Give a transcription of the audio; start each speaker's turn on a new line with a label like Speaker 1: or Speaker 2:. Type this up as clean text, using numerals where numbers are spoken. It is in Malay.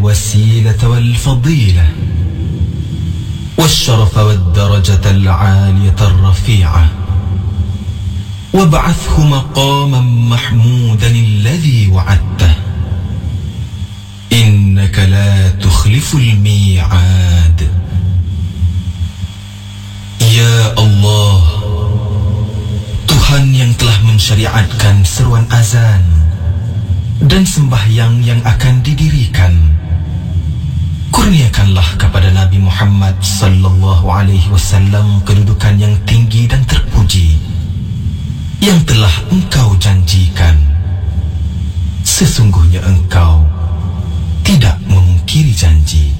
Speaker 1: الوسيلة والفضيلة والشرف والدرجة العالية الرفيعة وابعثه مقاما محمودا الذي وعدته إنك لا تخلف الميعاد. Ya Allah, Tuhan yang telah mensyariatkan seruan azan dan sembahyang yang akan didirikan, kurniakanlah kepada Nabi Muhammad sallallahu alaihi wasallam kedudukan yang tinggi dan terpuji yang telah Engkau janjikan. Sesungguhnya Engkau tidak memungkiri janji.